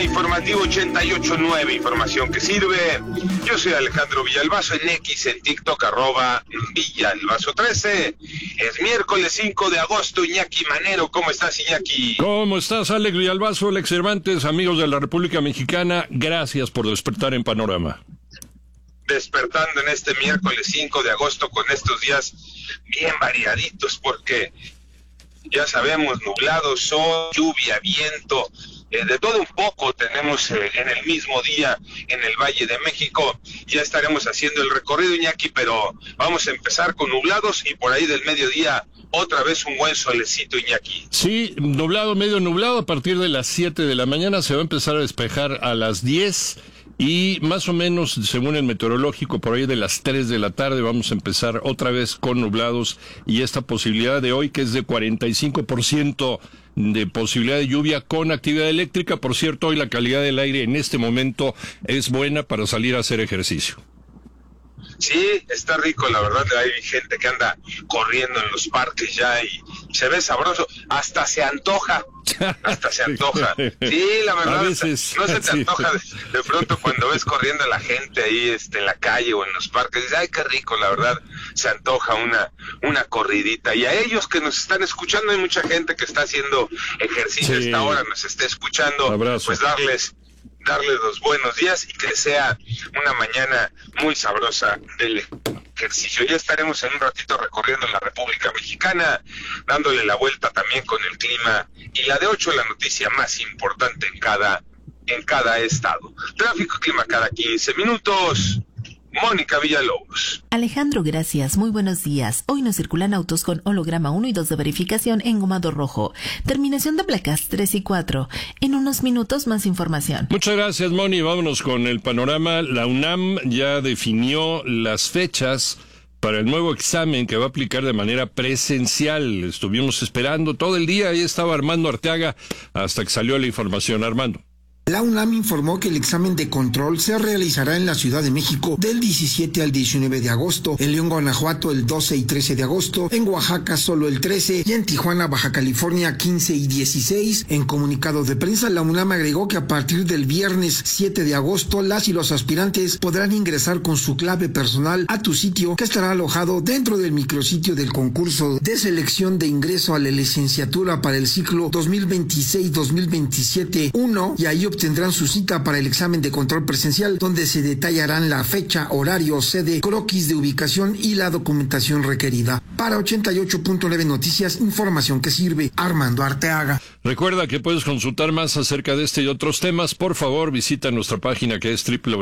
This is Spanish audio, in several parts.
informativo 88.9, información que sirve. Yo soy Alejandro Villalbazo en X, en TikTok, @Villalbazo13. Es miércoles 5 de agosto, Iñaki Manero. ¿Cómo estás, Iñaki? ¿Cómo estás, Alex Villalbazo, Alex Cervantes, amigos de la República Mexicana? Gracias por despertar en Panorama. Despertando en este miércoles 5 de agosto con estos días bien variaditos, porque ya sabemos, nublado, sol, lluvia, viento, de todo un poco tenemos en el mismo día en el Valle de México. Ya estaremos haciendo el recorrido, Iñaki, pero vamos a empezar con nublados y por ahí del mediodía otra vez un buen solecito, Iñaki. Sí, nublado, medio nublado. A partir de las 7 de la mañana se va a empezar a despejar a las 10 y más o menos, según el meteorológico, por ahí de las 3 de la tarde vamos a empezar otra vez con nublados y esta posibilidad de hoy que es de 45% de posibilidad de lluvia con actividad eléctrica. Por cierto, hoy la calidad del aire en este momento es buena para salir a hacer ejercicio. Sí, está rico, la verdad. Hay gente que anda corriendo en los parques ya y se ve sabroso, hasta se antoja. Sí, la verdad, a veces, no se te sí. antoja de pronto cuando ves corriendo a la gente ahí en la calle o en los parques. Dices, ay, qué rico, la verdad, se antoja una corridita. Y a ellos que nos están escuchando, hay mucha gente que está haciendo ejercicio a esta hora, nos está escuchando. Abrazo. Pues darles los buenos días y que sea una mañana muy sabrosa del ejercicio. Ya estaremos en un ratito recorriendo la República Mexicana, dándole la vuelta también con el clima y la de 8, la noticia más importante en cada estado. Tráfico, clima cada 15 minutos. Mónica Villalobos. Alejandro, gracias. Muy buenos días. Hoy nos circulan autos con holograma 1 y 2 de verificación en gomado rojo. Terminación de placas 3 y 4. En unos minutos más información. Muchas gracias, Moni. Vámonos con el panorama. La UNAM ya definió las fechas para el nuevo examen que va a aplicar de manera presencial. Estuvimos esperando todo el día. Ahí estaba Armando Arteaga hasta que salió la información. Armando. La UNAM informó que el examen de control se realizará en la Ciudad de México del 17 al 19 de agosto, en León, Guanajuato el 12 y 13 de agosto, en Oaxaca solo el 13 y en Tijuana, Baja California 15 y 16. En comunicado de prensa, la UNAM agregó que a partir del viernes 7 de agosto, las y los aspirantes podrán ingresar con su clave personal a tu sitio, que estará alojado dentro del micrositio del concurso de selección de ingreso a la licenciatura para el ciclo 2026-2027-1 y ahí tendrán su cita para el examen de control presencial, donde se detallarán la fecha, horario, sede, croquis de ubicación y la documentación requerida. Para 88.9 Noticias, información que sirve. Armando Arteaga. Recuerda que puedes consultar más acerca de este y otros temas. Por favor, visita nuestra página que es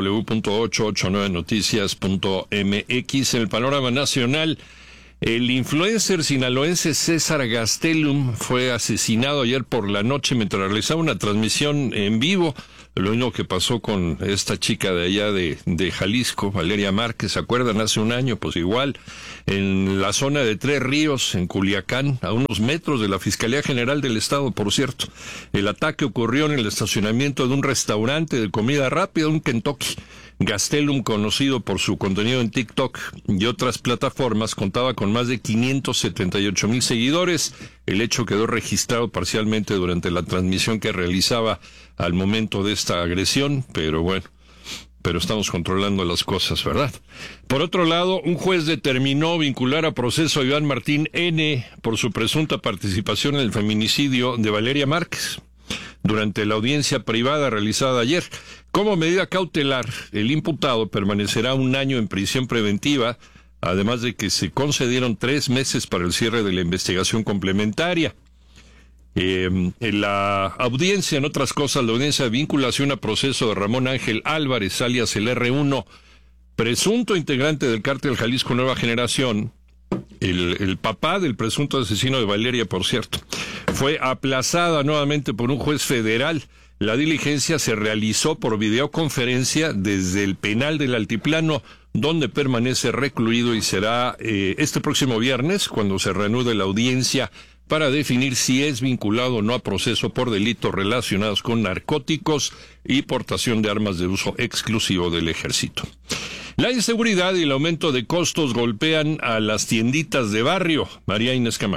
www.889noticias.mx. En el panorama nacional, el influencer sinaloense César Gastelum fue asesinado ayer por la noche mientras realizaba una transmisión en vivo. Lo mismo que pasó con esta chica de allá de Jalisco, Valeria Márquez, ¿se acuerdan? Hace un año, pues igual, en la zona de Tres Ríos, en Culiacán, a unos metros de la Fiscalía General del Estado, por cierto. El ataque ocurrió en el estacionamiento de un restaurante de comida rápida, un Kentucky. Gastelum, conocido por su contenido en TikTok y otras plataformas, contaba con más de 578,000 seguidores. El hecho quedó registrado parcialmente durante la transmisión que realizaba al momento de esta agresión, pero estamos controlando las cosas, ¿verdad? Por otro lado, un juez determinó vincular a proceso a Iván Martín N. por su presunta participación en el feminicidio de Valeria Márquez. Durante la audiencia privada realizada ayer, como medida cautelar, el imputado permanecerá un año en prisión preventiva, además de que se concedieron 3 meses para el cierre de la investigación complementaria. En la audiencia, en otras cosas, la audiencia de vinculación a proceso de Ramón Ángel Álvarez, alias el R1, presunto integrante del cártel Jalisco Nueva Generación, el papá del presunto asesino de Valeria, por cierto, fue aplazada nuevamente por un juez federal. La diligencia se realizó por videoconferencia desde el penal del Altiplano, donde permanece recluido y será este próximo viernes cuando se reanude la audiencia para definir si es vinculado o no a proceso por delitos relacionados con narcóticos y portación de armas de uso exclusivo del ejército. La inseguridad y el aumento de costos golpean a las tienditas de barrio. María Inés Camacho.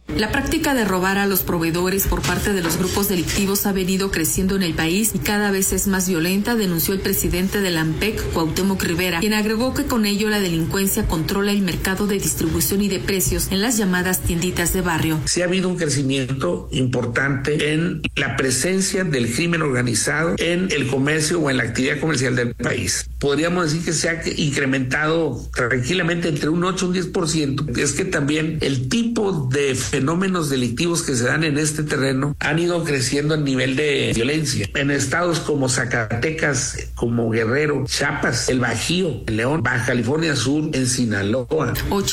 La práctica de robar a los proveedores por parte de los grupos delictivos ha venido creciendo en el país y cada vez es más violenta, denunció el presidente de la AMPEC, Cuauhtémoc Rivera, quien agregó que con ello la delincuencia controla el mercado de distribución y de precios en las llamadas tienditas de barrio. Sí ha habido un crecimiento importante en la presencia del crimen organizado en el comercio o en la actividad comercial del país. Podríamos decir que se ha incrementado tranquilamente entre un 8 y un 10%. Es que también el tipo de fenómenos delictivos que se dan en este terreno han ido creciendo a nivel de violencia. En estados como Zacatecas, como Guerrero, Chiapas, el Bajío, León, Baja California Sur, en Sinaloa.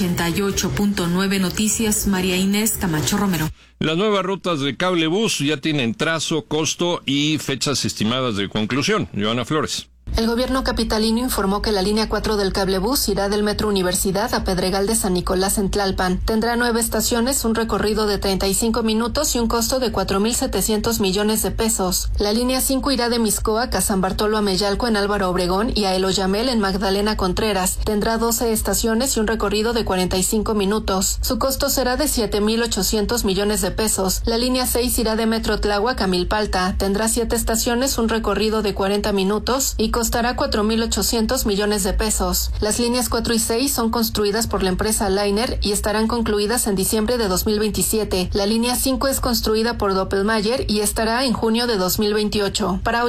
88.9 Noticias, María Inés Camacho Romero. Las nuevas rutas de cablebús ya tienen trazo, costo y fechas estimadas de conclusión. Joana Flores. El gobierno capitalino informó que la línea 4 del cablebús irá del Metro Universidad a Pedregal de San Nicolás en Tlalpan. Tendrá 9 estaciones, un recorrido de 35 minutos y un costo de 4.700 millones de pesos. La línea 5 irá de Mixcoac a San Bartolo Ameyalco en Álvaro Obregón y a El Oyamel en Magdalena Contreras. Tendrá 12 estaciones y un recorrido de 45 minutos. Su costo será de 7.800 millones de pesos. La línea 6 irá de Metro Tláhuac a Milpalta. Tendrá 7 estaciones, un recorrido de 40 minutos y costará 4.800 millones de pesos. Las líneas 4 y 6 son construidas por la empresa Liner y estarán concluidas en diciembre de 2027. La línea 5 es construida por Doppelmayr y estará en junio de 2028. Para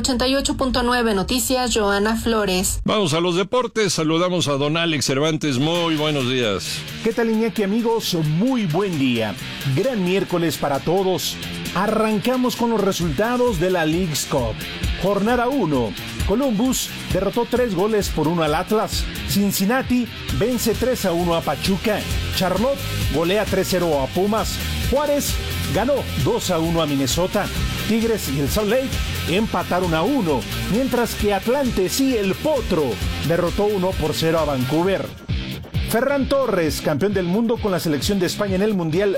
88.9 Noticias, Joana Flores. Vamos a los deportes. Saludamos a don Alex Cervantes. Muy buenos días. ¿Qué tal, Iñaki, amigos? Muy buen día. Gran miércoles para todos. Arrancamos con los resultados de la Leagues Cup. Jornada 1. Columbus derrotó 3-1 al Atlas. Cincinnati vence 3-1 a Pachuca. Charlotte golea 3-0 a Pumas. Juárez ganó 2-1 a Minnesota. Tigres y el Salt Lake empataron a 1, mientras que Atlantes y el Potro derrotó 1-0 a Vancouver. Ferran Torres, campeón del mundo con la selección de España en el Mundial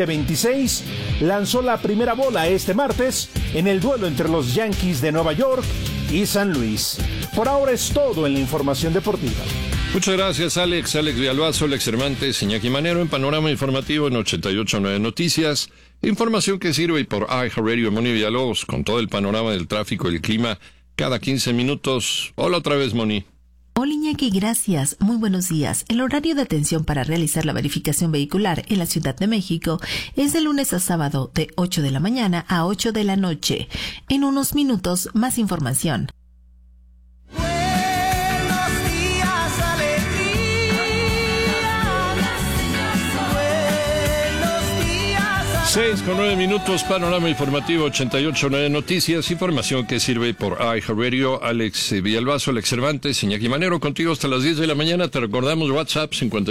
2026, lanzó la primera bola este martes en el duelo entre los Yankees de Nueva York y San Luis. Por ahora es todo en la información deportiva. Muchas gracias, Alex. Alex Villalbazo, Alex Cervantes, Iñaki Manero en Panorama Informativo en 88.9 Noticias. Información que sirve por iHeartRadio, Moni Villalobos, con todo el panorama del tráfico y el clima cada 15 minutos. Hola otra vez, Moni. Hola Iñaki, gracias. Muy buenos días. El horario de atención para realizar la verificación vehicular en la Ciudad de México es de lunes a sábado de 8 de la mañana a 8 de la noche. En unos minutos, más información. 6:09, Panorama Informativo 88.9 Noticias, información que sirve por iHeartRadio. Alex Villalbazo, Alex Cervantes, Iñaki Manero, contigo hasta las 10 de la mañana. Te recordamos WhatsApp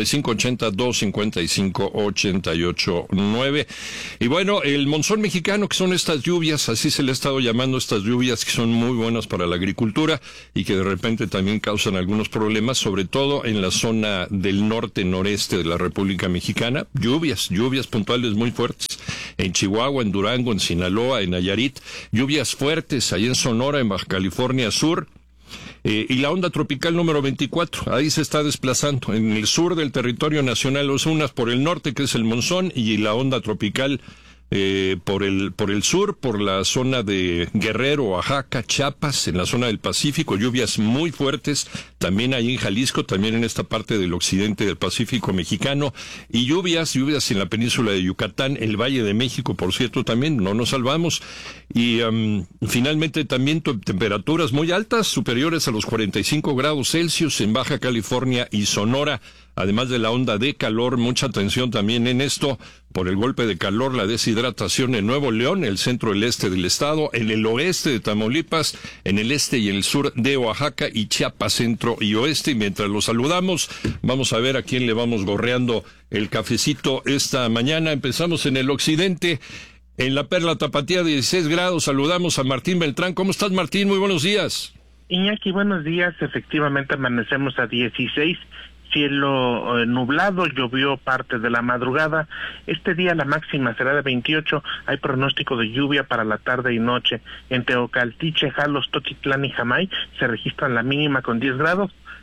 5580-255-889. Y bueno, el monzón mexicano, que son estas lluvias, así se le ha estado llamando, estas lluvias que son muy buenas para la agricultura y que de repente también causan algunos problemas, sobre todo en la zona del norte-noreste de la República Mexicana. Lluvias puntuales muy fuertes. En Chihuahua, en Durango, en Sinaloa, en Nayarit, lluvias fuertes, ahí en Sonora, en Baja California Sur, y la onda tropical número 24, ahí se está desplazando, en el sur del territorio nacional, unas por el norte, que es el monzón, y la onda tropical por el sur, por la zona de Guerrero, Oaxaca, Chiapas, en la zona del Pacífico, lluvias muy fuertes, también ahí en Jalisco, también en esta parte del occidente del Pacífico mexicano, y lluvias en la península de Yucatán, el Valle de México, por cierto, también, no nos salvamos, y finalmente también temperaturas muy altas, superiores a los 45 grados Celsius en Baja California y Sonora, además de la onda de calor. Mucha atención también en esto, por el golpe de calor, la deshidratación en Nuevo León, el centro y el este del estado, en el oeste de Tamaulipas, en el este y el sur de Oaxaca y Chiapas, centro y oeste. Y mientras los saludamos, vamos a ver a quién le vamos gorreando el cafecito esta mañana. Empezamos en el occidente, en la Perla Tapatía, 16 grados. Saludamos a Martín Beltrán. ¿Cómo estás, Martín? Muy buenos días. Iñaki, buenos días. Efectivamente, amanecemos a 16. Cielo nublado, llovió parte de la madrugada. Este día la máxima será de 28. Hay pronóstico de lluvia para la tarde y noche. En Teocaltiche, Jalos, Toquitlán y Jamay se registran la mínima con 10 grados.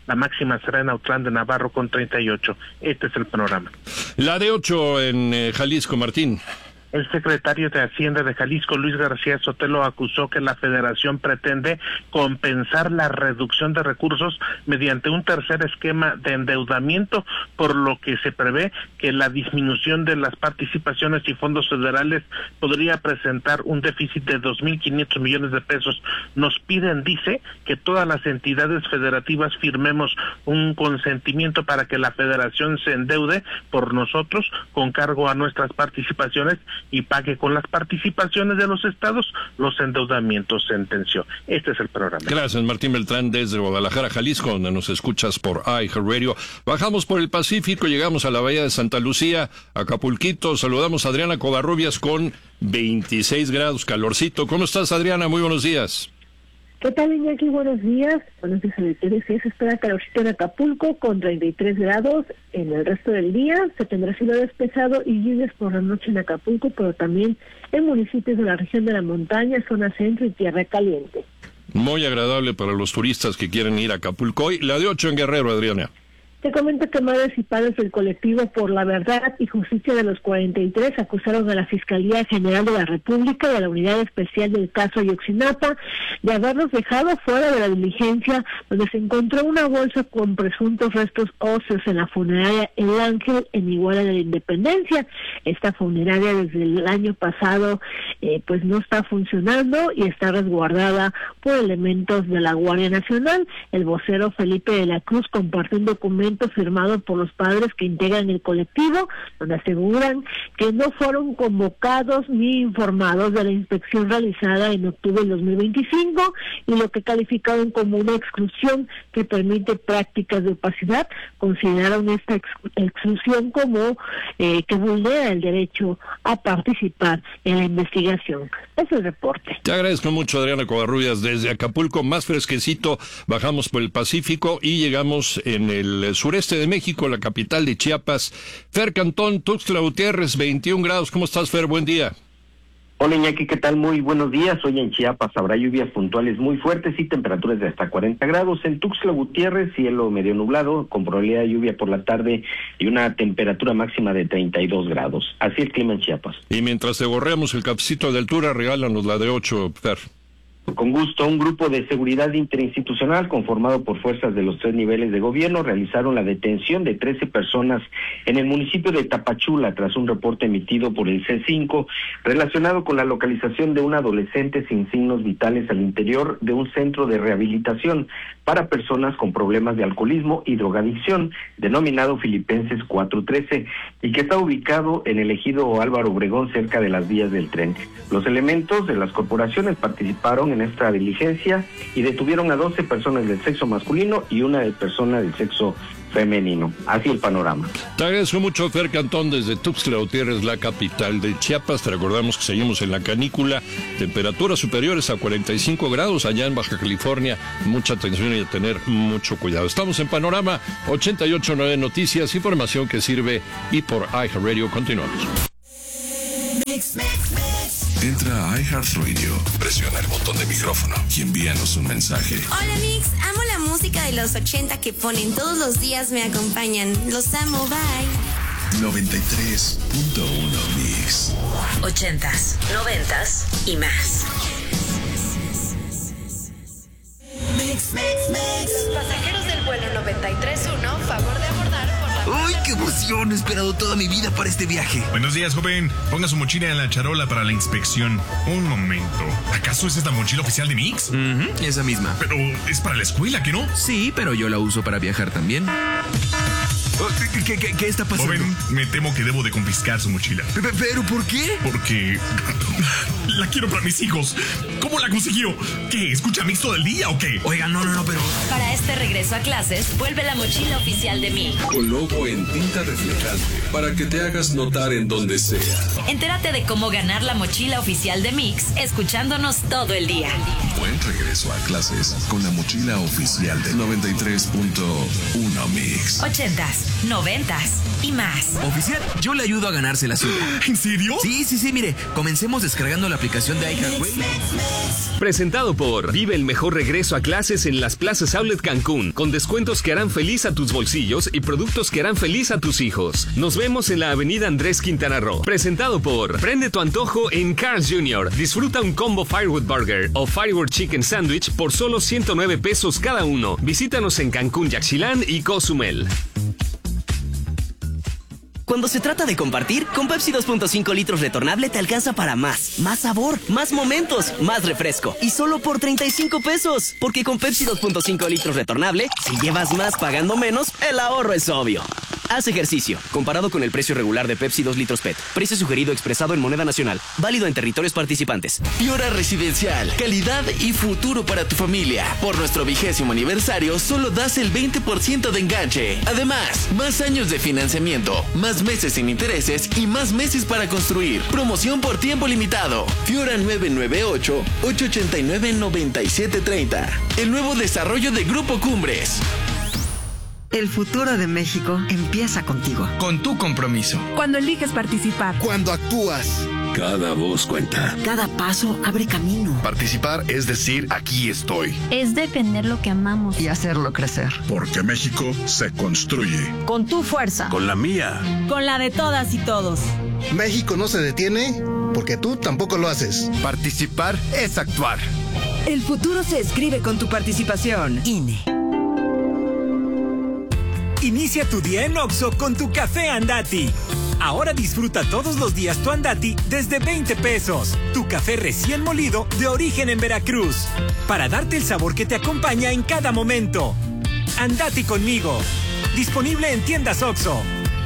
la máxima será en Autlán de Navarro con 38. Este es el panorama. La de 8 en Jalisco, Martín. El secretario de Hacienda de Jalisco, Luis García Sotelo, acusó que la federación pretende compensar la reducción de recursos mediante un tercer esquema de endeudamiento, por lo que se prevé que la disminución de las participaciones y fondos federales podría presentar un déficit de 2.500 millones de pesos. Nos piden, dice, que todas las entidades federativas firmemos un consentimiento para que la federación se endeude por nosotros con cargo a nuestras participaciones y pague con las participaciones de los estados los endeudamientos, sentenció. Este es el programa. Gracias, Martín Beltrán, desde Guadalajara, Jalisco, donde nos escuchas por iHeartRadio. Bajamos por el Pacífico, llegamos a la bahía de Santa Lucía, Acapulquito. Saludamos a Adriana Covarrubias con 26 grados, calorcito. ¿Cómo estás, Adriana? Muy buenos días. ¿Qué tal, Iñaki? Buenos días. Buenos días a ustedes. Se espera calorcito en Acapulco con 33 grados. En el resto del día se tendrá cielo despejado y lluvias por la noche en Acapulco, pero también en municipios de la región de la montaña, zona centro y tierra caliente. Muy agradable para los turistas que quieren ir a Acapulco. Hoy, la de 8 en Guerrero, Adriana. Te comento que madres y padres del colectivo por la verdad y justicia de los 43 acusaron a la Fiscalía General de la República y a la Unidad Especial del caso Ayotzinapa de haberlos dejado fuera de la diligencia donde se encontró una bolsa con presuntos restos óseos en la funeraria El Ángel en Iguala de la Independencia. Esta funeraria desde el año pasado pues no está funcionando y está resguardada por elementos de la Guardia Nacional. El vocero Felipe de la Cruz compartió un documento firmado por los padres que integran el colectivo, donde aseguran que no fueron convocados ni informados de la inspección realizada en octubre del 2025 y lo que calificaron como una exclusión que permite prácticas de opacidad. Consideraron esta exclusión como que vulnera el derecho a participar en la investigación. Ese es el reporte. Te agradezco mucho, Adriana Covarrubias, desde Acapulco, más fresquecito. Bajamos por el Pacífico y llegamos en el sureste de México, la capital de Chiapas. Fer Cantón, Tuxtla Gutiérrez, 21 grados. ¿Cómo estás, Fer? Buen día. Hola, Iñaki, ¿qué tal? Muy buenos días. Hoy en Chiapas habrá lluvias puntuales muy fuertes y temperaturas de hasta 40 grados. En Tuxtla Gutiérrez, cielo medio nublado, con probabilidad de lluvia por la tarde y una temperatura máxima de 32 grados. Así el clima en Chiapas. Y mientras te borreamos el cafecito de altura, regálanos la de 8, Fer. Con gusto, un grupo de seguridad interinstitucional conformado por fuerzas de los 3 niveles de gobierno realizaron la detención de 13 personas en el municipio de Tapachula tras un reporte emitido por el C5 relacionado con la localización de un adolescente sin signos vitales al interior de un centro de rehabilitación para personas con problemas de alcoholismo y drogadicción, denominado Filipenses 413, y que está ubicado en el ejido Álvaro Obregón, cerca de las vías del tren. Los elementos de las corporaciones participaron en esta diligencia y detuvieron a 12 personas del sexo masculino y una persona del sexo femenino. Así el panorama. Te agradezco mucho, Fer Cantón, desde Tuxtla Gutiérrez, la capital de Chiapas. Te recordamos que seguimos en la canícula, temperaturas superiores a 45 grados allá en Baja California. Mucha atención y a tener mucho cuidado. Estamos en Panorama 88.9 Noticias, información que sirve, y por iHeartRadio continuamos. Entra a iHeartRadio, presiona el botón de micrófono y envíanos un mensaje. Hola, Mix, amo la música de los 80 que ponen todos los días, me acompañan. Los amo, bye. 93.1 Mix. 80s, 90s y más. Mix. Pasajeros del vuelo 93.1, favor de abordar por la... ¡Uy, qué emoción! He esperado toda mi vida para este viaje. Buenos días, joven. Ponga su mochila en la charola para la inspección. Un momento. ¿Acaso es esta mochila oficial de Mix? Esa misma. Pero es para la escuela, ¿que no? Sí, pero yo la uso para viajar también. ¿Qué está pasando? Joven, me temo que debo de confiscar su mochila. ¿Pero por qué? Porque la quiero para mis hijos. ¿Cómo la consiguió? ¿Qué? ¿Escucha Mix todo el día o qué? Oiga, no, pero... Para este regreso a clases, vuelve la mochila oficial de Mix. Con logo en tinta reflejante, para que te hagas notar en donde sea. Entérate de cómo ganar la mochila oficial de Mix, escuchándonos todo el día. Buen Ven regreso a clases con la mochila oficial de 93.1 Mix. 80s, 90s y más. Oficial, yo le ayudo a ganarse la suya. ¿En serio? Sí, mire, comencemos descargando la aplicación de iHeartRadio. Presentado por Vive el mejor regreso a clases en las plazas Outlet Cancún, con descuentos que harán feliz a tus bolsillos y productos que harán feliz a tus hijos. Nos vemos en la avenida Andrés Quintana Roo. Presentado por Prende tu antojo en Carl's Jr. Disfruta un combo Firewood Burger o Firewood Chicken Sandwich por solo 109 pesos cada uno. Visítanos en Cancún, Yaxchilán y Cozumel. Cuando se trata de compartir, con Pepsi 2.5 litros retornable te alcanza para más. Más sabor, más momentos, más refresco. Y solo por 35 pesos. Porque con Pepsi 2.5 litros retornable, si llevas más pagando menos, el ahorro es obvio. Haz ejercicio. Comparado con el precio regular de Pepsi 2 litros PET. Precio sugerido expresado en moneda nacional. Válido en territorios participantes. Piora Residencial. Calidad y futuro para tu familia. Por nuestro 20º aniversario, solo das el 20% de enganche. Además, más años de financiamiento, más meses sin intereses y más meses para construir. Promoción por tiempo limitado. Fiora 998-889-9730. El nuevo desarrollo de Grupo Cumbres. El futuro de México empieza contigo. Con tu compromiso. Cuando eliges participar. Cuando actúas. Cada voz cuenta. Cada paso abre camino. Participar es decir, aquí estoy. Es defender lo que amamos. Y hacerlo crecer. Porque México se construye. Con tu fuerza. Con la mía. Con la de todas y todos. México no se detiene porque tú tampoco lo haces. Participar es actuar. El futuro se escribe con tu participación. INE. Inicia tu día en Oxxo con tu café Andati. Ahora disfruta todos los días tu Andati desde 20 pesos. Tu café recién molido de origen en Veracruz. Para darte el sabor que te acompaña en cada momento. Andati conmigo. Disponible en tiendas Oxxo.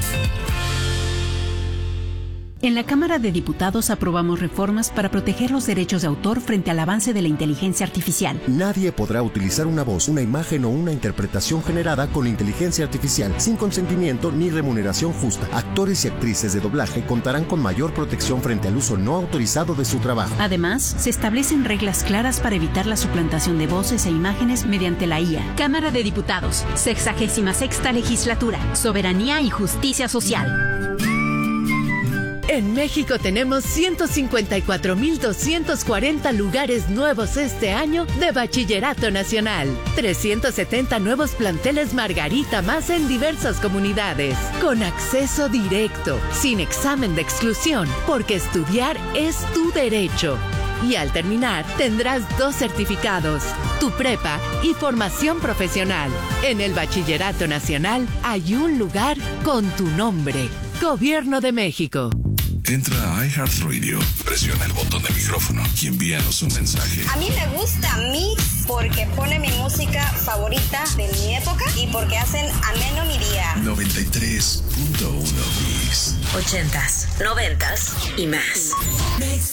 En la Cámara de Diputados aprobamos reformas para proteger los derechos de autor frente al avance de la inteligencia artificial. Nadie podrá utilizar una voz, una imagen o una interpretación generada con inteligencia artificial sin consentimiento ni remuneración justa. Actores y actrices de doblaje contarán con mayor protección frente al uso no autorizado de su trabajo. Además, se establecen reglas claras para evitar la suplantación de voces e imágenes mediante la IA. Cámara de Diputados, 66ª Legislatura, Soberanía y Justicia Social. En México tenemos 154,240 lugares nuevos este año de Bachillerato Nacional. 370 nuevos planteles Margarita más en diversas comunidades. Con acceso directo, sin examen de exclusión, porque estudiar es tu derecho. Y al terminar, tendrás 2 certificados, tu prepa y formación profesional. En el Bachillerato Nacional hay un lugar con tu nombre. Gobierno de México. Entra a iHeartRadio, presiona el botón de micrófono y envíanos un mensaje. A mí me gusta Mix porque pone mi música favorita de mi época y porque hacen ameno mi día. 93.1 Mix. 80s, 90s y más. Mix.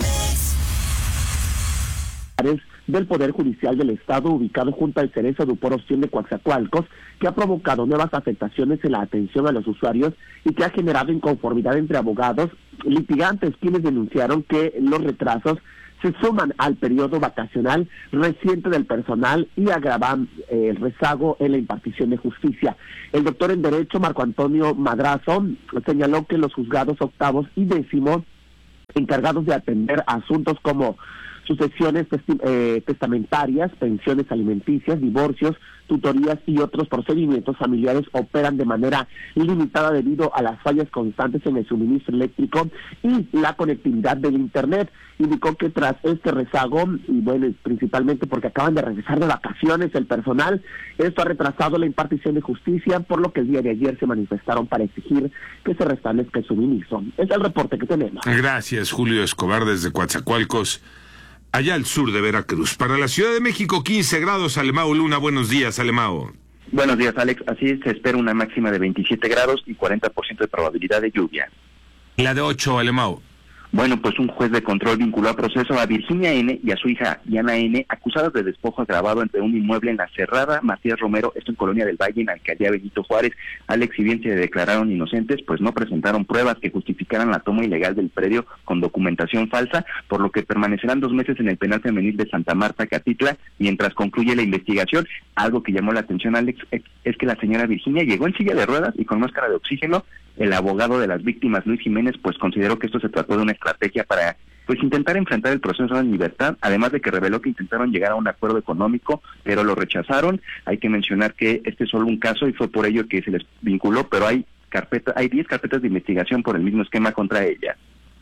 Del Poder Judicial del Estado, ubicado junto al Cerezo de Opción de Coatzacoalcos, que ha provocado nuevas afectaciones en la atención a los usuarios y que ha generado inconformidad entre abogados litigantes, quienes denunciaron que los retrasos se suman al periodo vacacional reciente del personal y agravan el rezago en la impartición de justicia. El doctor en Derecho, Marco Antonio Madrazo, señaló que los juzgados octavos y décimos, encargados de atender asuntos como sucesiones testamentarias, pensiones alimenticias, divorcios, tutorías y otros procedimientos familiares, operan de manera limitada debido a las fallas constantes en el suministro eléctrico y la conectividad del Internet. Indicó que tras este rezago, y bueno, principalmente porque acaban de regresar de vacaciones el personal, esto ha retrasado la impartición de justicia, por lo que el día de ayer se manifestaron para exigir que se restablezca el suministro. Es el reporte que tenemos. Gracias, Julio Escobar, desde Coatzacoalcos, allá al sur de Veracruz. Para la Ciudad de México, 15 grados, Alemao Luna. Buenos días, Alemao. Buenos días, Alex. Así es, se espera una máxima de 27 grados y 40% de probabilidad de lluvia. La de 8, Alemao. Bueno, pues un juez de control vinculó a proceso a Virginia N. y a su hija Diana N., acusadas de despojo agravado entre un inmueble en la Cerrada Matías Romero, esto en Colonia del Valle, en Alcaldía Benito Juárez. Alex y bien se declararon inocentes, pues no presentaron pruebas que justificaran la toma ilegal del predio con documentación falsa, por lo que permanecerán 2 meses en el penal femenil de Santa Marta, Catitla, mientras concluye la investigación. Algo que llamó la atención, Alex, es que la señora Virginia llegó en silla de ruedas y con máscara de oxígeno. El abogado de las víctimas, Luis Jiménez, pues consideró que esto se trató de una estrategia para pues intentar enfrentar el proceso en libertad, además de que reveló que intentaron llegar a un acuerdo económico, pero lo rechazaron. Hay que mencionar que este es solo un caso y fue por ello que se les vinculó, pero hay 10 carpetas de investigación por el mismo esquema contra ella.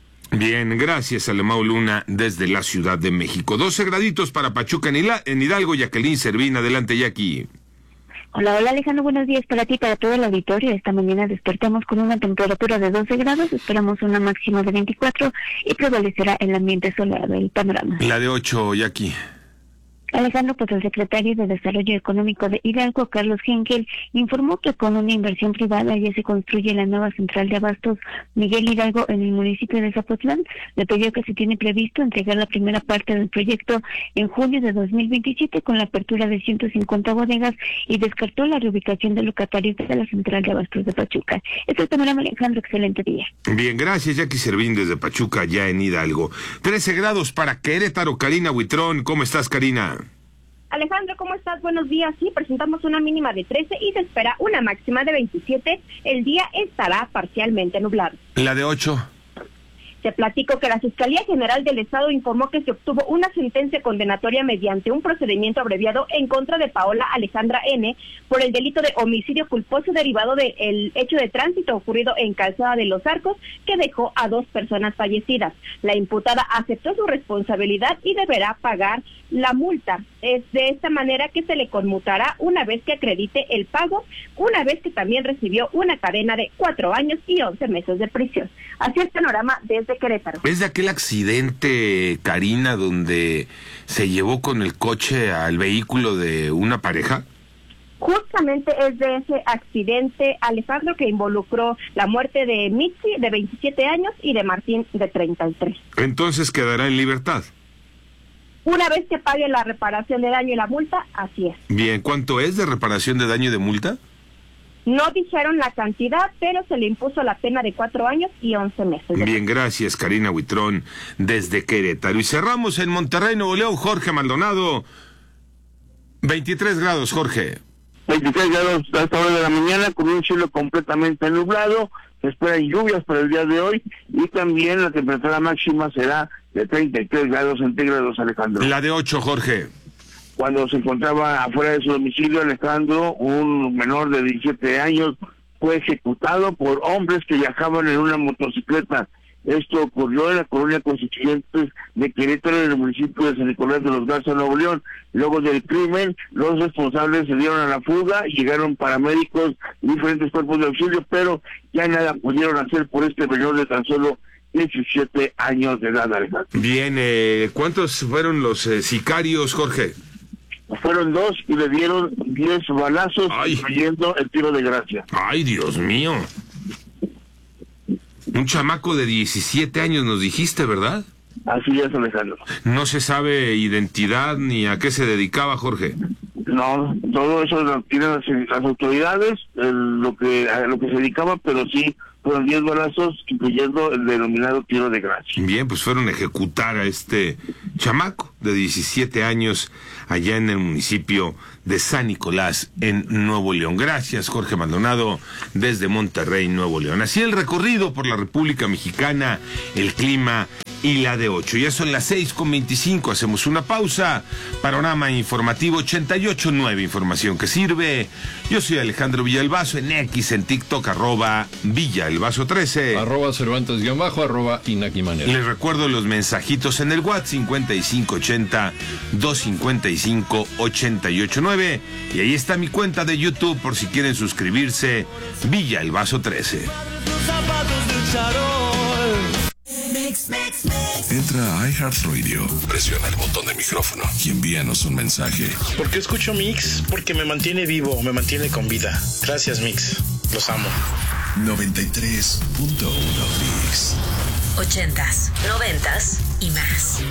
Bien, gracias, Alemão Luna, desde la Ciudad de México. 12 graditos para Pachuca en Hidalgo. Jacqueline Servín, adelante, Jackie. Hola Alejandro, buenos días para ti, para todo el auditorio. Esta mañana despertamos con una temperatura de 12 grados, esperamos una máxima de 24 y prevalecerá el ambiente soleado, el panorama. La de 8, Jackie. Alejandro, pues el secretario de Desarrollo Económico de Hidalgo, Carlos Henkel, informó que con una inversión privada ya se construye la nueva central de abastos Miguel Hidalgo en el municipio de Zapotlán. Detalló que se tiene previsto entregar la primera parte del proyecto en junio de 2027 con la apertura de 150 bodegas y descartó la reubicación de locatarios de la central de abastos de Pachuca. Este es el panorama, Alejandro, excelente día. Bien, gracias, Jackie Servín desde Pachuca, ya en Hidalgo. 13 grados para Querétaro, Karina Huitrón. ¿Cómo estás, Karina? Alejandro, ¿cómo estás? Buenos días. Sí, presentamos una mínima de 13 y se espera una máxima de 27. El día estará parcialmente nublado. La de 8. Te platico que la Fiscalía General del Estado informó que se obtuvo una sentencia condenatoria mediante un procedimiento abreviado en contra de Paola Alejandra N. por el delito de homicidio culposo derivado del hecho de tránsito ocurrido en Calzada de los Arcos, que dejó a 2 personas fallecidas. La imputada aceptó su responsabilidad y deberá pagar la multa. Es de esta manera que se le conmutará una vez que acredite el pago, una vez que también recibió una cadena de 4 años y 11 meses de prisión. Así el panorama desde Querétaro. ¿Es de aquel accidente, Karina, donde se llevó con el coche al vehículo de una pareja? Justamente es de ese accidente, Alejandro, que involucró la muerte de Mitzi, de 27 años, y de Martín, de 33. Entonces quedará en libertad. Una vez que pague la reparación de daño y la multa, así es. Bien, ¿cuánto es de reparación de daño y de multa? No dijeron la cantidad, pero se le impuso la pena de 4 años y 11 meses. Bien, gracias, Karina Huitrón, desde Querétaro. Y cerramos en Monterrey, Nuevo León, Jorge Maldonado. 23 grados, Jorge. 23 grados a esta hora de la mañana, con un cielo completamente nublado. Se esperan lluvias para el día de hoy y también la temperatura máxima será de 33 grados centígrados, Alejandro. La de 8, Jorge. Cuando se encontraba afuera de su domicilio, Alejandro, un menor de 17 años fue ejecutado por hombres que viajaban en una motocicleta. Esto ocurrió en la colonia Constituyentes de Querétaro, en el municipio de San Nicolás de los Garza, Nuevo León. Luego del crimen, los responsables se dieron a la fuga, llegaron paramédicos y diferentes cuerpos de auxilio, pero ya nada pudieron hacer por este menor de tan solo 17 años de edad, Alejandro. Bien, ¿cuántos fueron los sicarios, Jorge? Fueron 2 y le dieron 10 balazos, incluyendo el tiro de gracia. ¡Ay, Dios mío! Un chamaco de 17 años nos dijiste, ¿verdad? Así es, Alejandro. ¿No se sabe identidad ni a qué se dedicaba, Jorge? No, todo eso lo tienen las autoridades, a lo que se dedicaba, pero sí fueron 10 balazos, incluyendo el denominado tiro de gracia. Bien, pues fueron a ejecutar a este chamaco de 17 años allá en el municipio de San Nicolás, en Nuevo León. Gracias, Jorge Maldonado, desde Monterrey, Nuevo León. Así el recorrido por la República Mexicana, el clima y la de 8. Ya son las 6:25, hacemos una pausa. Panorama informativo 88.9, información que sirve. Yo soy Alejandro Villalbazo, en X, en TikTok, @Villalbazo13. @Cervantes_ @Inaki Manero. Les recuerdo los mensajitos en el WhatsApp 5580-255-889. Y ahí está mi cuenta de YouTube por si quieren suscribirse, Villalbazo13. Entra a iHeartRadio, presiona el botón de micrófono y envíanos un mensaje. ¿Por qué escucho Mix? Porque me mantiene vivo, me mantiene con vida. Gracias, Mix. Los amo. 93.1 Mix. 80s, 90s y más.